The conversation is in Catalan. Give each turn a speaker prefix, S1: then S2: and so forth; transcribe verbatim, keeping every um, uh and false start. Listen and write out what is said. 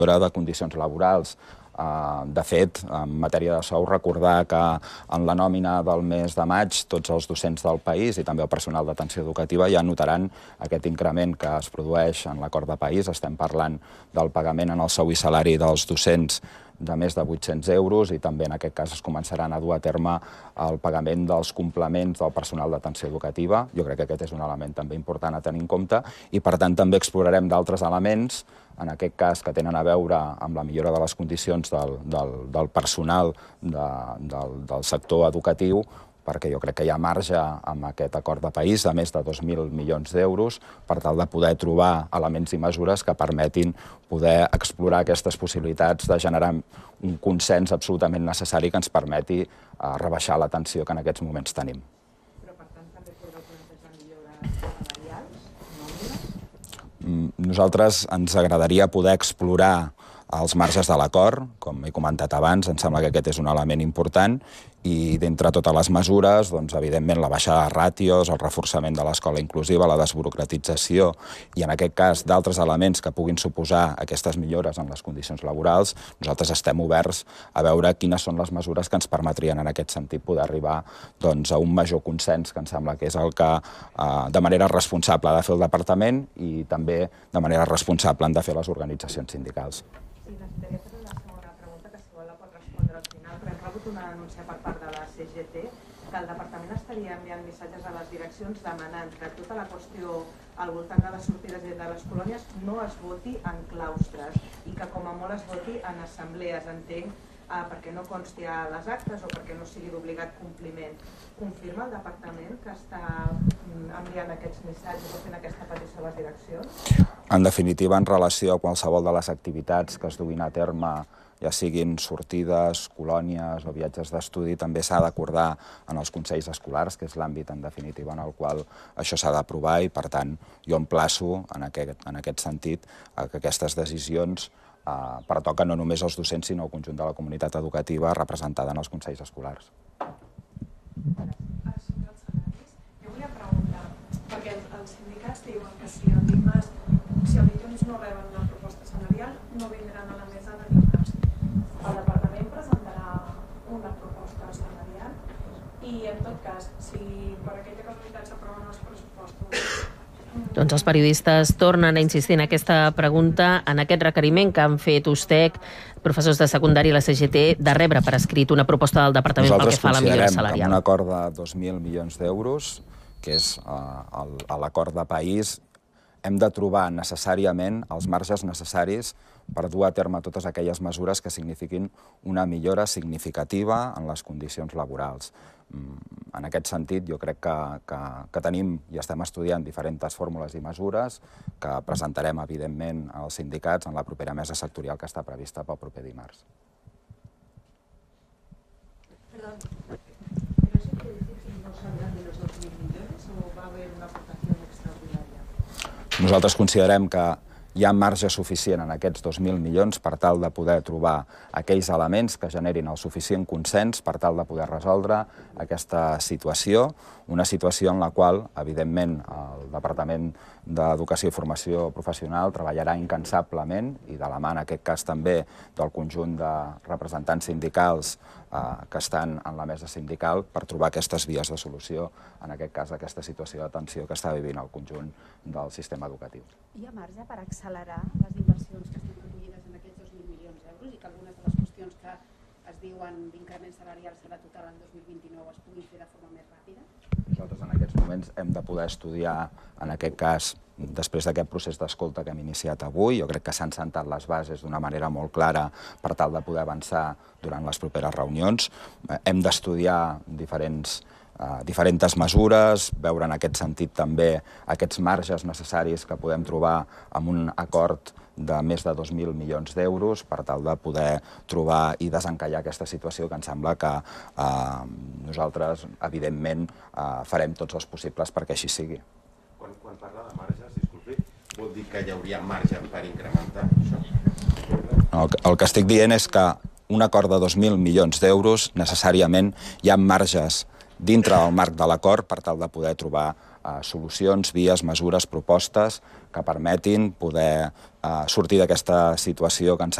S1: de condicions laborals. De fet, en matèria de sou, recordar que en la nòmina del mes de maig tots els docents del país i també el personal d'atenció educativa ja notaran aquest increment que es produeix en l'acord de país. Estem parlant del pagament en el sou i salari dels docents de més de vuit-cents euros i també en aquest cas es començaran a dur a terme el pagament dels complements del personal d'atenció educativa. Jo crec que aquest és un element també important a tenir en compte i per tant també explorarem d'altres elements, en aquest cas que tenen a veure amb la millora de les condicions del, del, del personal de, del, del sector educatiu, perquè jo crec que hi ha marge amb aquest acord de país de més de dos mil milions d'euros per tal de poder trobar elements i mesures que permetin poder explorar aquestes possibilitats de generar un consens absolutament necessari que ens permeti uh, rebaixar la tensió que en aquests moments tenim.
S2: Però, per tant, també podreu plantejar millores salarials,
S1: nòmines? Nosaltres ens agradaria poder explorar els marges de l'acord, com he comentat abans, em sembla que aquest és un element important, i d'entre totes les mesures, doncs, evidentment, la baixada de ràtios, el reforçament de l'escola inclusiva, la desburocratització i, en aquest cas, d'altres elements que puguin suposar aquestes millores en les condicions laborals, nosaltres estem oberts a veure quines són les mesures que ens permetrien, en aquest sentit, poder arribar doncs, a un major consens, que em sembla que és el que, eh, de manera responsable, ha de fer el departament i també, de manera responsable, han de fer les organitzacions sindicals.
S2: Sí, necessitaria fer una segona pregunta, que si vol la pot respondre al final, però hem rebut una denúncia per part de la C G T que el departament estaria enviant missatges a les direccions demanant que tota la qüestió al voltant de les sortides i de les colònies no es voti en claustres i que com a molt es voti en assemblees, entenc, eh, perquè no consti a les actes o perquè no sigui d'obligat compliment. Confirma el departament que està enviant aquests missatges o fent aquesta petició a les direccions?
S1: En definitiva, en relació a qualsevol de les activitats que es duguin a terme, ja siguin sortides, colònies o viatges d'estudi, també s'ha d'acordar en els consells escolars, que és l'àmbit, en definitiva, en el qual això s'ha d'aprovar i, per tant, jo emplaço, en aquest, en aquest sentit, a que aquestes decisions eh, pertoquen no només als docents, sinó al conjunt de la comunitat educativa representada en els consells escolars.
S3: Ara sobre els salaris, jo volia preguntar, perquè els sindicats diuen que si el dimarts, si el dilluns no reben una proposta salarial, no vindran a la mesa de dimarts. El departament presentarà una proposta salarial i, en tot cas, si per aquella casualitat s'aproven els pressupostos...
S4: Doncs els periodistes tornen a insistir en aquesta pregunta, en aquest requeriment que han fet U S T E C, professors de secundària i la C G T, de rebre per escrit una proposta del departament pel que fa a la millora salarial.
S1: Nosaltres considerem que un acord de dos mil milions d'euros, que és uh, l'acord de país, hem de trobar necessàriament els marges necessaris per dur a terme totes aquelles mesures que signifiquin una millora significativa en les condicions laborals. En aquest sentit, jo crec que, que, que tenim i estem estudiant diferents fórmules i mesures que presentarem, evidentment, als sindicats en la propera mesa sectorial que està prevista pel proper dimarts.
S2: Perdón, ¿pero ese edificio no saldrán de los dos mil millones o va a haber una aportación extraordinaria?
S1: Nosaltres considerem que hi ha marge suficient en aquests dos mil milions per tal de poder trobar aquells elements que generin el suficient consens per tal de poder resoldre aquesta situació, una situació en la qual, evidentment, el Departament d'Educació i Formació Professional treballarà incansablement i de la mà, en aquest cas també, del conjunt de representants sindicals eh, que estan en la mesa sindical per trobar aquestes vies de solució, en aquest cas, aquesta situació de tensió que està vivint el conjunt del sistema educatiu.
S5: Hi ha marge per accelerar les inversions que estan recollides en aquests dos mil milions d'euros i que algunes de les qüestions que es diuen d'increment salarial serà total en dos mil vint-i-nou es puguin fer de forma més ràpida?
S1: Nosaltres en aquests moments hem de poder estudiar, en aquest cas, després d'aquest procés d'escolta que hem iniciat avui, jo crec que s'han sentat les bases d'una manera molt clara per tal de poder avançar durant les properes reunions. Hem d'estudiar diferents Uh, diferents mesures, veure en aquest sentit també aquests marges necessaris que podem trobar amb un acord de més de dos mil milions d'euros per tal de poder trobar i desencallar aquesta situació que em sembla que uh, nosaltres, evidentment, uh, farem tots els possibles perquè així sigui.
S6: Quan, quan parla de marges, disculpi, vol dir que hi hauria marge per incrementar això?
S1: El, el que estic dient és que un acord de dos mil milions d'euros necessàriament hi ha marges dintre del marc de l'acord per tal de poder trobar solucions, vies, mesures, propostes que permetin poder sortir d'aquesta situació que ens